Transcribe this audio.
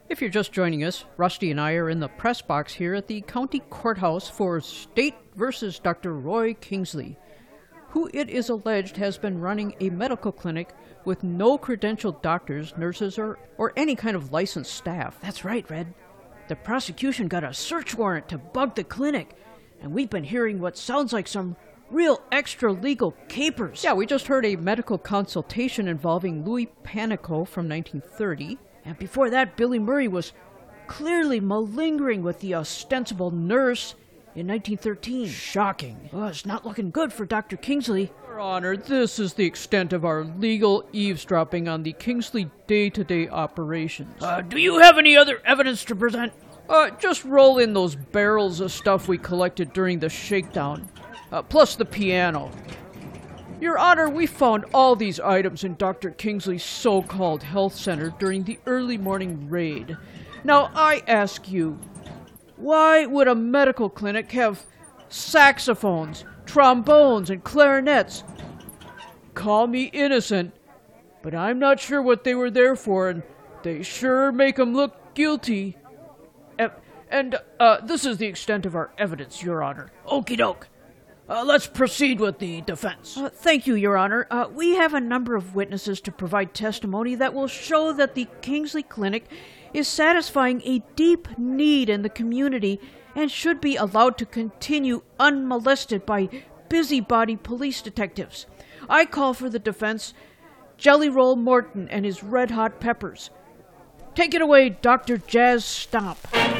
If you're just joining us, Rusty and I are in the press box here at the county courthouse for State versus Dr. Roy Kingsley, who it is alleged has been running a medical clinic with no credentialed doctors, nurses, or any kind of licensed staff. That's right, Red. The prosecution got a search warrant to bug the clinic, and we've been hearing what sounds like some real extra-legal capers. Yeah, we just heard a medical consultation involving Louis Panico from 1930. And before that, Billy Murray was clearly malingering with the ostensible nurse in 1913. Shocking. Well, it's not looking good for Dr. Kingsley. Your Honor, this is the extent of our legal eavesdropping on the Kingsley day-to-day operations. Do you have any other evidence to present? Just roll in those barrels of stuff we collected during the shakedown, plus the piano. Your Honor, we found all these items in Dr. Kingsley's so-called health center during the early morning raid. Now, I ask you, why would a medical clinic have saxophones, trombones, and clarinets? Call me innocent, but I'm not sure what they were there for, and they sure make 'em look guilty. And this is the extent of our evidence, Your Honor. Okie doke. Let's proceed with the defense. Thank you, Your Honor. We have a number of witnesses to provide testimony that will show that the Kingsley Clinic is satisfying a deep need in the community and should be allowed to continue unmolested by busybody police detectives. I call for the defense Jelly Roll Morton and his Red Hot Peppers. Take it away, Dr. Jazz Stomp.